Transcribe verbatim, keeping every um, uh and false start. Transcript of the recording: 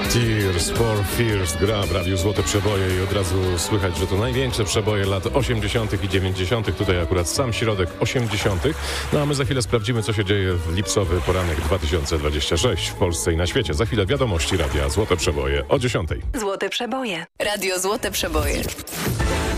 Tears for Fears gra w Radiu Złote Przeboje i od razu słychać, że to największe przeboje lat osiemdziesiątych i dziewięćdziesiątych. Tutaj akurat sam środek osiemdziesiątych. No a my za chwilę sprawdzimy, co się dzieje w lipcowy poranek dwa tysiące dwudziesty szósty w Polsce i na świecie. Za chwilę wiadomości Radia Złote Przeboje o dziesiątej. Złote Przeboje. Radio Złote Przeboje.